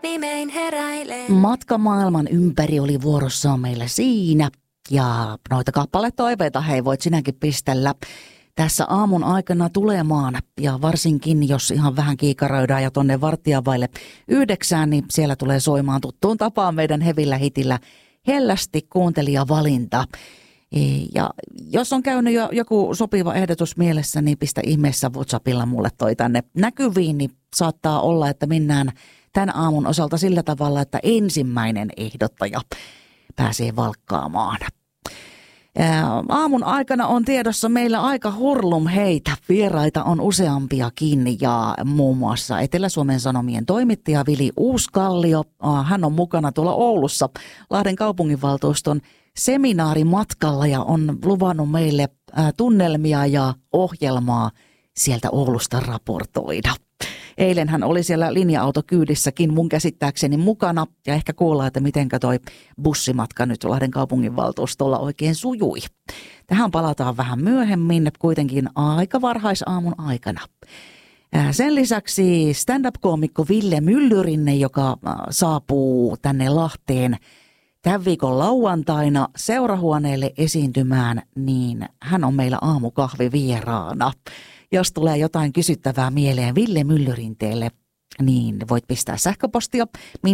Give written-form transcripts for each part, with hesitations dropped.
viimein heräilee. Matka maailman ympäri oli vuorossaan meillä siinä. Ja noita kappaletoiveita hei voit sinäkin pistellä. Tässä aamun aikana tulemaan ja varsinkin jos ihan vähän kiikaroidaan ja tonne varttia vaille 9, niin siellä tulee soimaan tuttuun tapaan meidän hevillä hitillä hellästi kuuntelijavalinta. Ja jos on käynyt jo joku sopiva ehdotus mielessä, niin pistä ihmeessä WhatsAppilla mulle toi tänne näkyviin, niin saattaa olla, että mennään tämän aamun osalta sillä tavalla, että ensimmäinen ehdottaja pääsee valkkaamaan. Aamun aikana on tiedossa meillä aika hurlum heitä. Vieraita on useampiakin ja muun muassa Etelä-Suomen Sanomien toimittaja Vili Uuskallio. Hän on mukana tuolla Oulussa Lahden kaupunginvaltuuston seminaarimatkalla ja on luvannut meille tunnelmia ja ohjelmaa sieltä Oulusta raportoida. Eilen hän oli siellä linja-autokyydissäkin mun käsittääkseni mukana ja ehkä kuullaan, että mitenkä toi bussimatka nyt Lahden kaupunginvaltuustolla oikein sujui. Tähän palataan vähän myöhemmin, kuitenkin aika varhaisaamun aikana. Sen lisäksi stand-up-koomikko Ville Myllyrinne, joka saapuu tänne Lahteen tämän viikon lauantaina seurahuoneelle esiintymään, niin hän on meillä aamukahvivieraana. Jos tulee jotain kysyttävää mieleen Ville Myllyrinteelle, niin voit pistää sähköpostia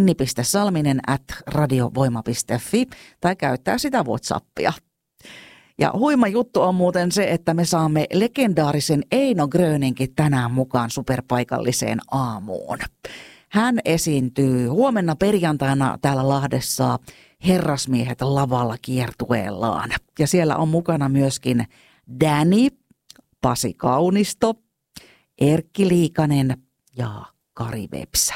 minni.salminen@radiovoima.fi tai käyttää sitä WhatsAppia. Ja huima juttu on muuten se, että me saamme legendaarisen Eino Grönenkin tänään mukaan superpaikalliseen aamuun. Hän esiintyy huomenna perjantaina täällä Lahdessa Herrasmiehet lavalla kiertueellaan. Ja siellä on mukana myöskin Danny, Pasi Kaunisto, Erkki Liikanen ja Kari Vepsä.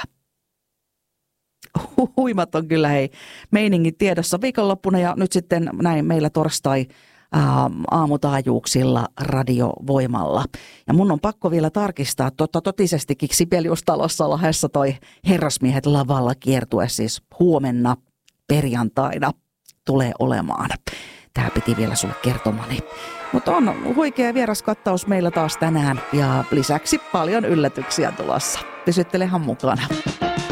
Huimat on kyllä hei meiningit tiedossa viikonloppuna ja nyt sitten näin meillä torstai aamutaajuuksilla radiovoimalla. Ja mun on pakko vielä tarkistaa, totisestikin Sibeliustalossa Lahdessa toi Herrasmiehet lavalla kiertue siis huomenna perjantaina tulee olemaan. Tää piti vielä sulle kertomani. Mutta on huikea vieraskattaus meillä taas tänään ja lisäksi paljon yllätyksiä tulossa. Pysyttelehän mukana.